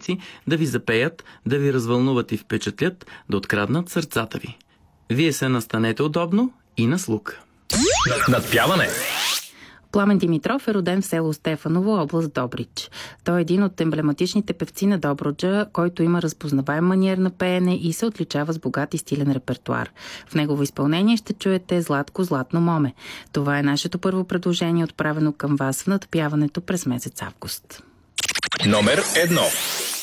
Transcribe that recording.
певици да ви запеят, да ви развълнуват и впечатлят, да откраднат сърцата ви. Вие се настанете удобно и на слух. Надпяване. Пламен Димитров е роден в село Стефаново, област Добрич. Той е един от емблематичните певци на Добруджа, който има разпознаваем маниер на пеене и се отличава с богат и стилен репертуар. В негово изпълнение ще чуете Златко, златно моме. Това е нашето първо предложение, отправено към вас в надпяването през месец август. Номер 1.